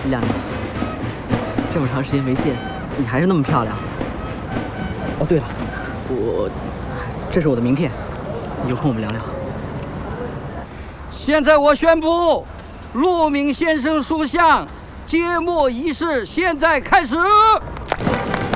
亮亮，这么长时间没见，你还是那么漂亮。哦，对了，这是我的名片，有空我们聊聊。 现在我宣布，陆敏先生塑像揭幕仪式现在开始。